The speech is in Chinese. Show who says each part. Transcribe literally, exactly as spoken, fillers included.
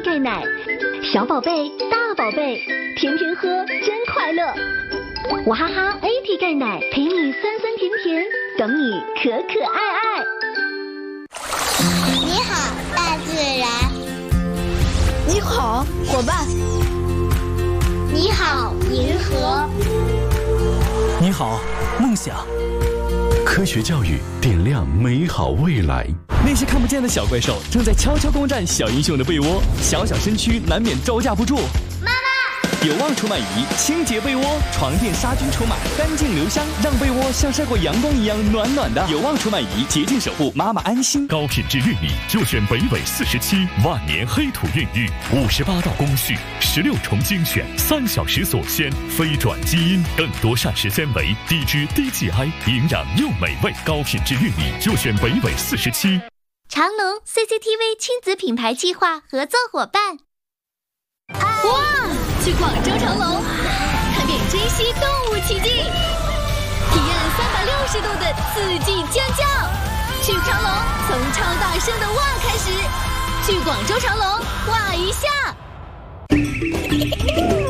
Speaker 1: 钙奶，小宝贝、大宝贝，天天喝真快乐。娃哈哈 A T 钙奶陪你酸酸甜甜，等你可可爱爱。
Speaker 2: 你好，大自然。
Speaker 3: 你好，伙伴。
Speaker 2: 你好，银河。
Speaker 4: 你好，梦想。
Speaker 5: 科学教育点亮美好未来。
Speaker 4: 那些看不见的小怪兽正在悄悄攻占小英雄的被窝，小小身躯难免招架不住。
Speaker 2: 妈妈，
Speaker 4: 有望除螨仪清洁被窝，床垫杀菌除螨，干净留香，让被窝像晒过阳光一样暖暖的。有望除螨仪洁净守护妈妈安心。
Speaker 6: 高品质玉米就选北纬四十七万年黑土孕育，五十八道工序，十六重精选，三小时锁鲜，非转基因，更多膳食纤维，低脂低 G I， 营养又美味。高品质玉米就选北纬四十七。
Speaker 7: 长隆 C C T V 亲子品牌计划合作伙伴。
Speaker 8: 哇！去广州长隆，看电影珍稀动物奇迹，体验三百六十度的刺激尖叫。去长隆，从超大声的哇开始。去广州长隆，哇一下。